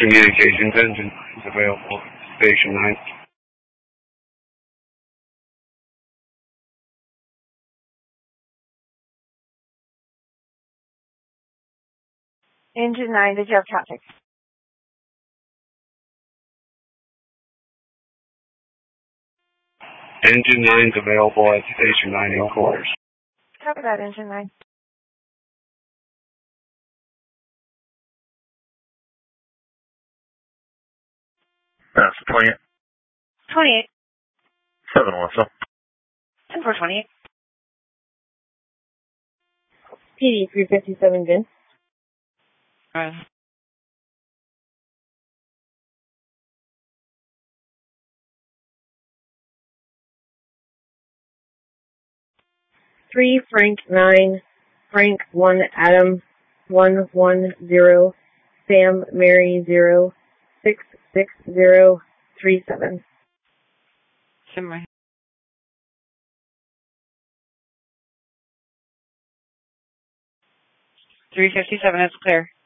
Communications engine is available at Station 9. Engine 9, did you have traffic? Engine 9 is available at Station 9 in quarters. Cover that, Engine 9. That's 28. 28. 7 Melissa. 10 for 28. PD 357 Vince. Right. 3 Frank 9, Frank 1 Adam 110, Sam Mary 0, 66037. Simmer. 357 is clear.